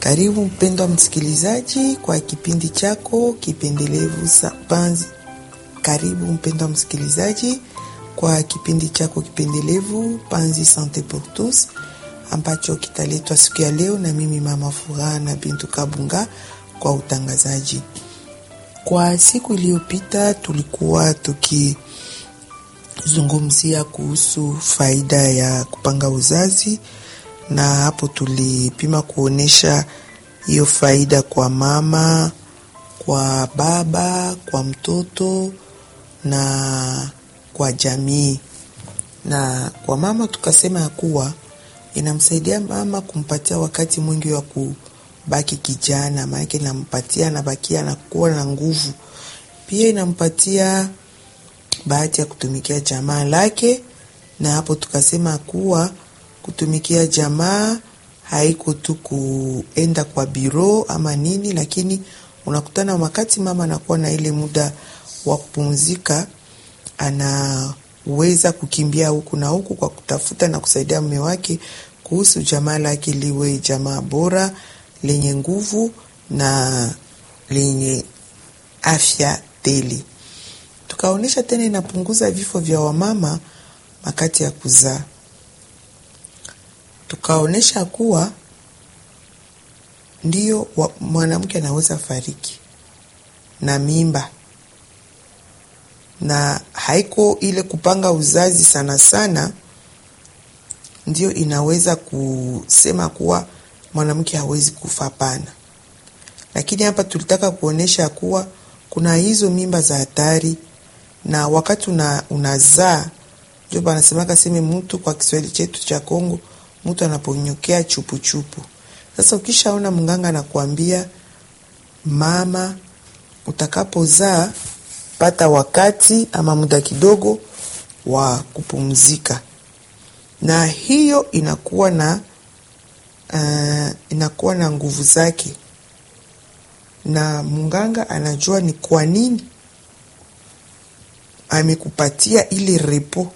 Karibu mpendwa msikilizaji kwa kipindi chako kipendelevu Panzi. Karibu mpendwa msikilizaji kwa kipindi chako kipendelevu Panzi Santé pour tous, ambacho kitaletwa siku ya leo na mimi Mama Furaha na Bintu Kabunga kwa utangazaji. Kwa siku iliyopita tulikuwa tukizungumzia kuhusu faida ya kupanga uzazi, na hapo tulipima kuonesha hiyo faida kwa mama, kwa baba, kwa mtoto na kwa jamii. Na kwa mama tukasema ya kuwa inamsaidia mama kumpatia wakati mwingi wa kubaki kijana, maana inampatia na bakia na kuwa na nguvu. Pia inampatia bahati ya kutumikia jamaa lake, na hapo tukasema kuwa kutumikia jamaa haiko tu kuenda kwa biro ama nini, lakini unakutana wakati mama anakuwa na ile muda wa kupumzika, anaweza kukimbia huku na huku kwa kutafuta na kusaidia mume wake kuhusu jamaa lake liwe jamaa bora, lenye nguvu na lenye afya tele. Tukaonesha tena inapunguza vifo vya wamama wakati ya kuzaa. Tukaonesha kuwa ndio mwanamke anaweza fariki na mimba, na haiko ile kupanga uzazi sana sana ndio inaweza kusema kuwa mwanamke hawezi kufa pana. Lakini hapa tulitaka kuonesha kuwa kuna hizo mimba za hatari, na wakati unazaa ndio banasemaka sema mtu kwa Kiswahili chetu cha Kongo, mtu anaponyokea chupu chupu. Sasa ukishaona mganga anakuambia mama, utakapozaa pata wakati ama muda kidogo wa kupumzika, na hiyo inakuwa na nguvu zake, na mganga anajua ni kwa nini amekupatia ile repo.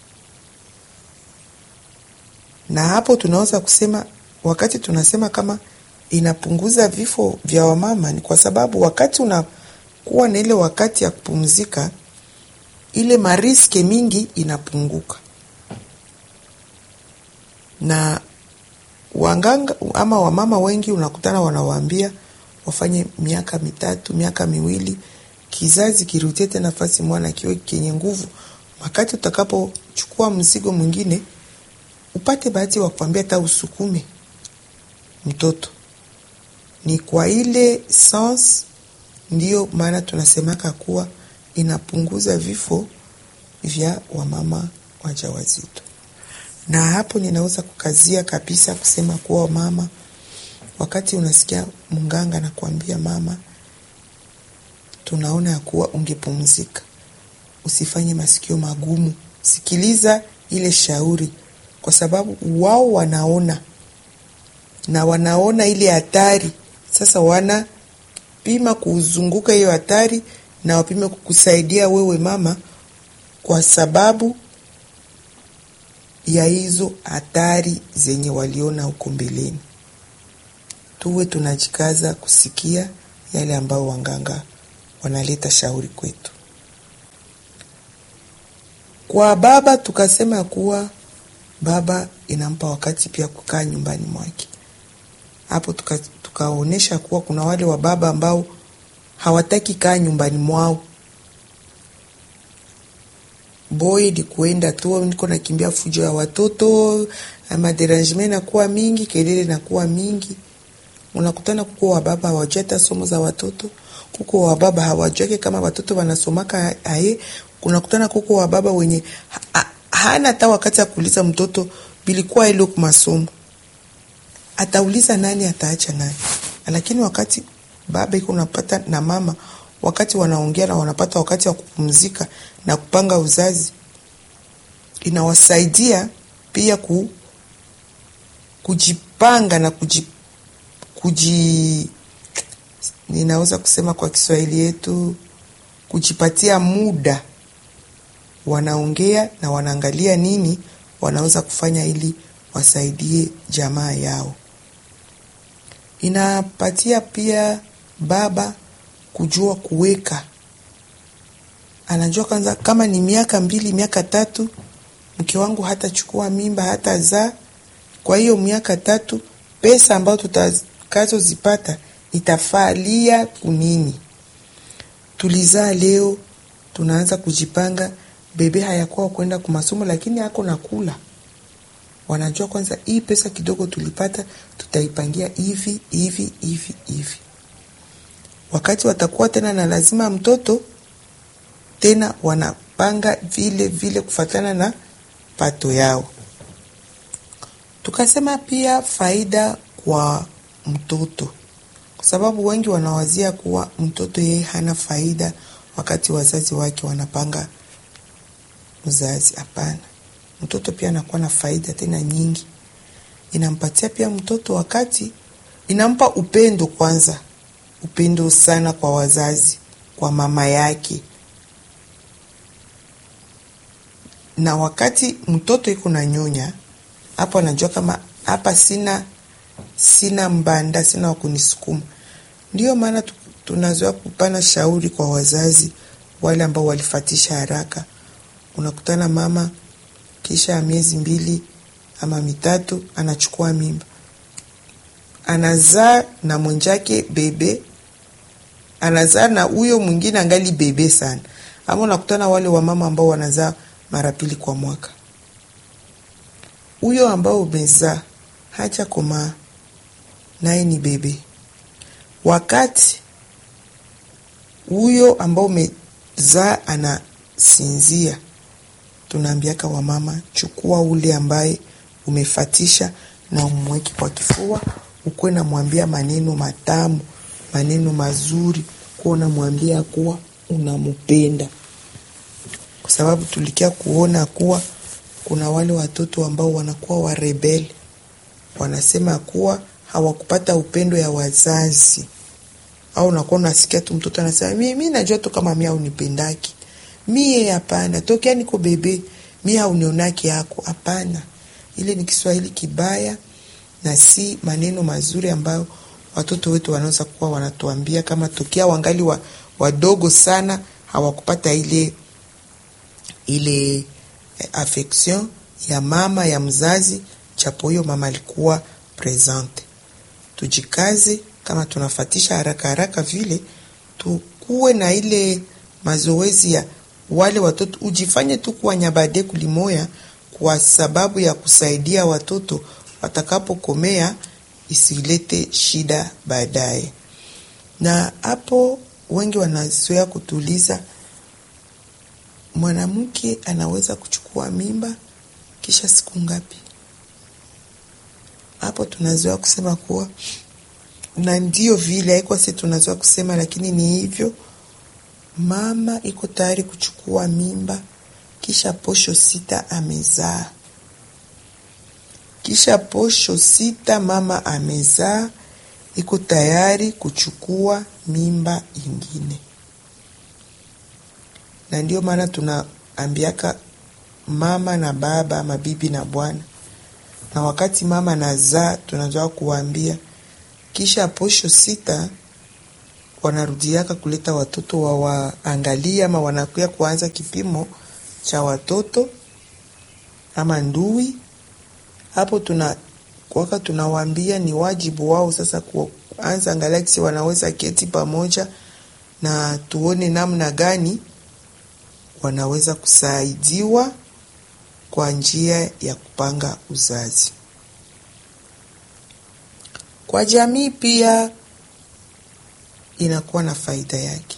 Na hapo tunaweza kusema, wakati tunasema kama inapunguza vifo vya wamama, ni kwa sababu wakati unakuwa na ile wakati ya kupumzika, ile mariske mingi inapunguka. Na wanganga ama wamama wengi unakutana wanawaambia wafanye miaka 3, miaka 2, kizazi kirudie tena nafasi mwana kiwe kenye nguvu. Wakati utakapochukua mzigo mwingine, upate bahati wa kuambia hata usukume mtoto. Ni kwa ile sense ndio maana tunasemaka kuwa inapunguza vifo vya wamama wajawazito. Na hapo ninaweza kukazia kabisa kusema kuwa mama, wakati unasikia mganga na kuambia mama, tunaona ya kuwa ungepumzika, usifanye masikio magumu, sikiliza ile shauri, kwa sababu wao wanaona na wanaona ile hatari. Sasa wana pima kuzunguka hiyo hatari na wapime kukusaidia wewe mama, kwa sababu ya hizo hatari zenye waliona huko mbeleni. Tuwe tunajikaza kusikia yale ambao wanganga wanaleta shauri kwetu. Kwa baba tukasema kuwa baba inampa wakati pia kukaa nyumbani mwake. Hapo tukaonesha kuwa kuna wale wa baba ambao hawataki kaa nyumbani mwao. Boy di kuenda tu, niko nakimbia fujo ya watoto, ama derangement na kuwa mingi, kelele na kuwa mingi. Unakutana kuko wa baba hawajui hata somo za watoto, kuko wa baba hawajui kama watoto wanasomaka aye. Unakutana kuko wa baba wenye hana hata wakati ya kuuliza mtoto bilikuwa ile kwa masomo. Atauliza nani, ataacha nani. Lakini wakati baba iko unapata na mama, wakati wanaongea na wanapata wakati wa kupumzika na kupanga uzazi, inawasaidia pia kujipanga na ninaweza kusema kwa Kiswahili yetu, kujipatia muda. Wanaongea na wanaangalia nini wanaweza kufanya ili wasaidie jamaa yao. Inapatia pia baba kujua kuweka. Anajua kwanza kama ni miaka 2, miaka 3 mke wangu hata chukua mimba hata zaa. Kwa hiyo miaka 3 pesa ambayo tutakazo zipata itafalia kunini. Tulizaa leo, tunaanza kujipanga, bebe hayakuwa kwenda kwa masomo lakini hako nakula. Wanajua kwanza hii pesa kidogo tulipata tutaipangia hivi hivi hivi hivi. Wakati watakuwa tena na lazima mtoto, tena wanapanga vile vile kufatana na pato yao. Tukasema pia faida kwa mtoto. Kwa sababu wengi wanawazia kuwa mtoto yeye hana faida wakati wazazi wake wanapanga uzazi. Hapana. Mtoto pia anakuwa na faida tena nyingi. Inampatia pia mtoto wakati inampa upendo kwanza. Upendo sana kwa wazazi, kwa mama yake. Na wakati mtoto yuko na nyonya, hapo anajua kama hapa sina mbanda, sina wakunisukuma. Ndio maana tunazoea kupana shauri kwa wazazi wale ambao walifatisha haraka. Unakutana mama kisha miezi 2 ama 3 anachukua mimba. Anazaa na mwenjake bebe. Anazaa na huyo mwingine angali bebe sana. Ama unakutana wale wa mama ambao wanazaa mara 2 kwa mwaka. Huyo ambao umezaa haja koma naye ni bebe. Wakati huyo ambao umezaa anasinzia, tunaambiaka wa mama chukua ule ambaye umefatisha na umweke kwa kifua, ukwe na mwambia maneno matamu, maneno mazuri, kwa unamwambia kuwa unampenda. Kwa sababu tulikia kuona kuwa kuna wale watoto ambao wanakuwa warebeli. Wanasema kuwa hawakupata upendo ya wazazi. Au unakuwa unasikia tu mtoto anasema mimi najua tu kama mimi haunipendaki. Mie hapana, tokea niko bebe, mimi haunionaki yako. Hapana. Ile ni Kiswahili kibaya na si maneno mazuri ambayo watoto wetu wanaweza kuwa wanatuambia kama tokea wangali wadogo sana hawakupata ile affection ya mama ya mzazi, chapo huyo mama alikuwa presente. Tujikaze kama tunafatisha haraka vile, tukuwe na ile mazoezi ya wale watoto, ujifanye tu kuwa nyabade kulimoya kwa sababu ya kusaidia watoto watakapokomea isilete shida baadaye. Na hapo wengi wanazoea kutuliza, mwanamke anaweza kuchukua mimba kisha siku ngapi? Hapo tunazoea kusema kuwa, na ndio vile haiko sisi tunazoea kusema, lakini ni hivyo. Mama iko tayari kuchukua mimba kisha posho 6 amezaa. Kisha posho 6 mama amezaa, iko tayari kuchukua mimba ingine. Na ndio maana tunaambiaka mama na baba, mabibi na bwana. Na wakati mama anazaa tunajua kuambia kisha posho 6 wanarudiaka kuleta watoto waangalia ama wanakuya kuanza kipimo cha watoto ama ndui. Hapo tunawaambia ni wajibu wao sasa kuanza angalia kisi wanaweza keti pamoja na tuone namna gani wanaweza kusaidiwa kwa njia ya kupanga uzazi. Kwa jamii pia inakuwa na faida yake.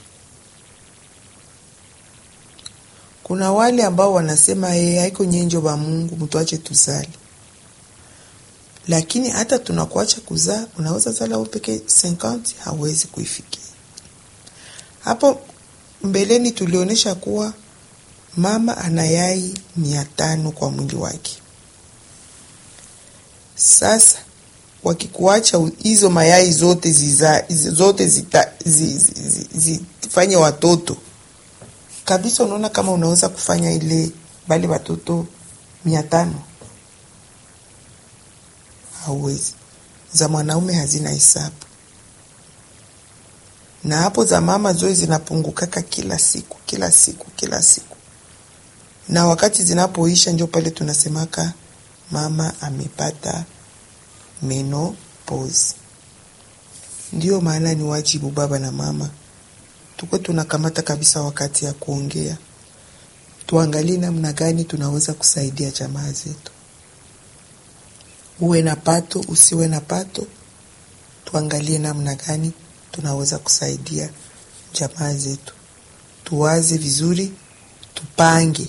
Kuna wale ambao wanasema haiko nyenjo ba Mungu mtuache tuzali. Lakini hata tunakuacha kuzaa, unaweza zala upeke 50 hawezi kuifikia. Hapo mbeleni tulionyesha kuwa mama ana yai 500 kwa mwili wake. Sasa wakikuacha hizo mayai zote zifanye watoto kabisa, unaona kama unaweza kufanya ile bali watoto 500? Hauwezi. za mwanaume hazina hesabu. Na hapo za mama zoe zinapungukaka kila siku. Na wakati zinapoisha ndio pale tunasemaka mama amepata menopause. Ndio maana ni wajibu baba na mama tuko tunakamata kabisa wakati ya kuongea. Tuangalie namna gani tunaweza kusaidia jamaa zetu. Uwe na pato, usiwe na pato, tuangalie namna gani tunaweza kusaidia jamaa zetu. Tuwaze vizuri, tupange.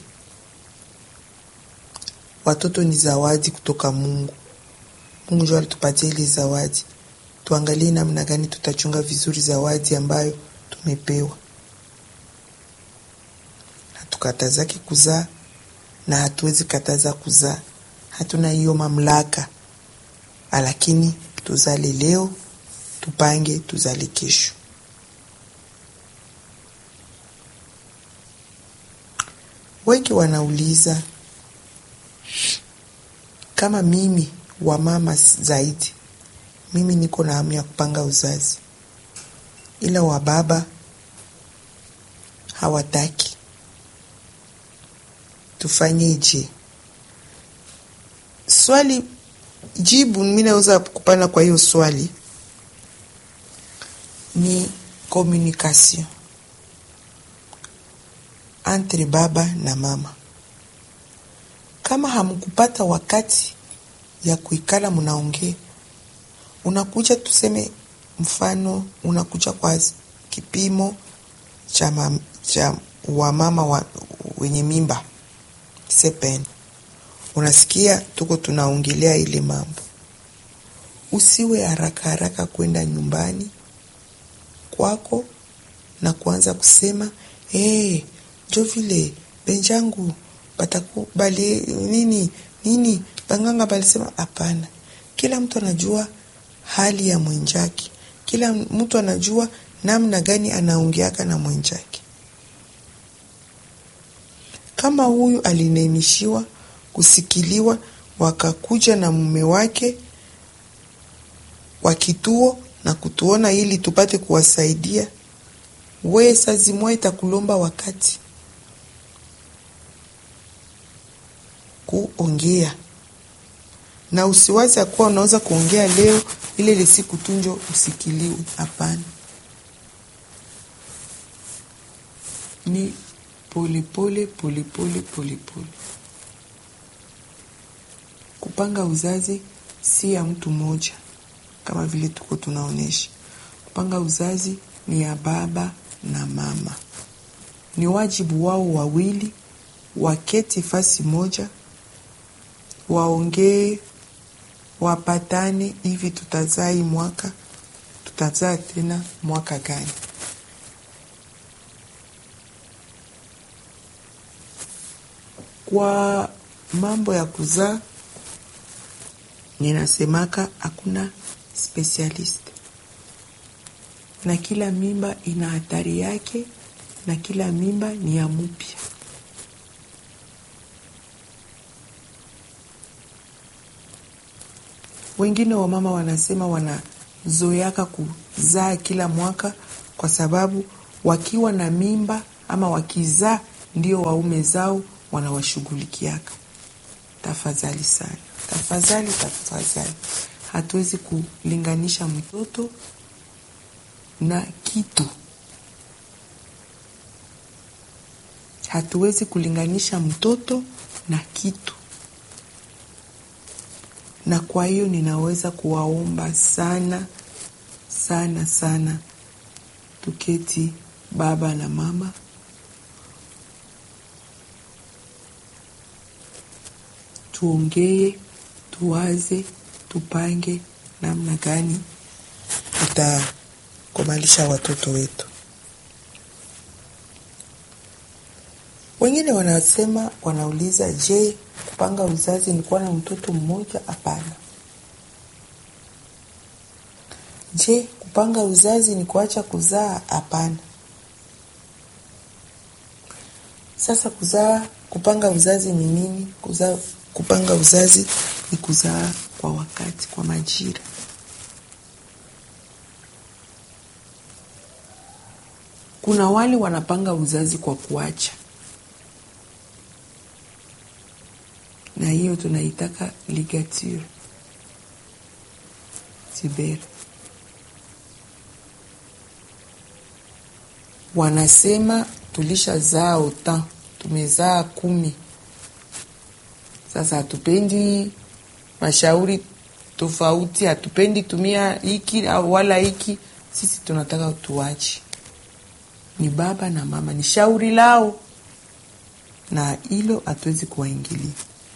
Watoto ni zawadi kutoka Mungu. Mungu ndiye alitupatia ile zawadi. Tuangalie namna gani tutachunga vizuri zawadi ambayo tumepewa. Hatukatazaki kuzaa na hatuwezi kataza kuzaa. Hatuna hiyo mamlaka. Lakini tuzale leo, tupange tuzale kesho. Wengi wanauliza kama mimi wa mama zaidi, mimi niko na hamu ya kupanga uzazi, ila wa baba hawataki. Tufanyeje? Swali jibu mimi naweza kupana kwa hiyo swali ni communication entre baba na mama. Kama hamkupata wakati ya kuikala mnaongea, unakuja tuseme mfano unakuja kwa kipimo cha wamama wenye mimba sepen. Unasikia tuko tunaongelea ile mambo. Usiwe haraka kwenda nyumbani kwako na kuanza kusema jo vile benjangu batakubali nini banganga balisema. Hapana. Kila mtu anajua hali ya mwenjaki. Kila mtu anajua namna gani anaongeaka na mwenjaki. Kama huyu alinemishiwa kusikiliwa, wakakuja na mume wake wa kituo na kutuona ili tupate kuwasaidia, wewe sazi mwa itakulomba wakati kuongea. Na usiwaze kuwa unaweza kuongea leo ile siku tunjo usikiliwe. Hapana. Ni pole pole. Kupanga uzazi si ya mtu mmoja kama vile tuko tunaonesha. Kupanga uzazi ni ya baba na mama. Ni wajibu wao wawili, waketi fasi moja, waongee, wapatane hivi tutazaa mwaka, tutazaa tena mwaka gani. Kwa mambo ya kuzaa ninasemaka hakuna specialist. Na kila mimba ina hatari yake, na kila mimba ni ya mpya. Wengine wa mama wanasema wanazoeaka kuzaa kila mwaka kwa sababu wakiwa na mimba ama wakizaa ndio waume zao wanawashughulikiaka. Tafadhali sana. Tafadhali. Hatuwezi kulinganisha mtoto na kitu. Na kwa hiyo ninaweza kuwaomba sana tuketi baba na mama, tuongee, tuwaze, tupange namna gani tutakomalisha watoto wetu. Wengine wanauliza, je, kupanga uzazi ni kuwa na mtoto mmoja? Hapana. Je, kupanga uzazi ni kuacha kuzaa? Hapana. Sasa kupanga uzazi ni nini? Kupanga uzazi ni kuzaa kwa wakati, kwa majira. Kuna wale wanapanga uzazi kwa kuacha, na hiyo tunaitaka ligature tubere. Wanasema tulishazaa ota, tumezaa 10. Sasa hatupendi mashauri tofauti, hatupendi tumia hiki au wala hiki, sisi tunataka tuache. Ni baba na mama, ni shauri lao, na hilo hatuwezi kuwaingilia.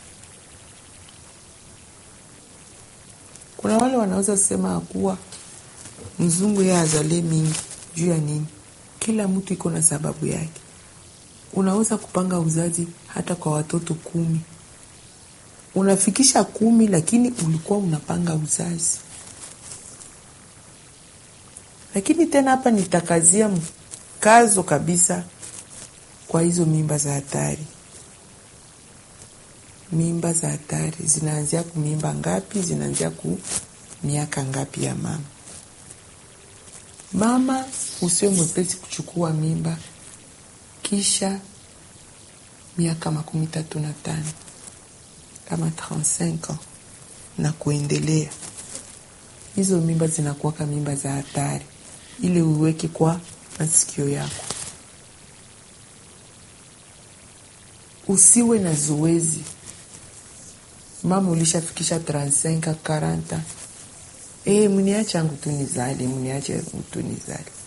Kuna wale wanaweza sema kuwa mzungu yeye azalee mingi juu ya nini? Kila mtu iko na sababu yake. Unaweza kupanga uzazi hata kwa watoto 10. Unafikisha 10 lakini ulikuwa unapanga uzazi. Lakini tena hapa nitakazia mkazo kabisa kwa hizo mimba za hatari. Mimba za hatari zinaanzia kumimba ngapi? Zinaanzia miaka ngapi ya mama? Mama usiwe mwepesi kuchukua mimba kisha miaka 35 kama 35 ans na kuendelea. Hizo mimba zinakuwa mimba za hatari, ile uweke kwa masikio yako. Usiwe na zoezi. Mama ulishafikisha 35 40, mniache angu tunizali, mniache tunizali.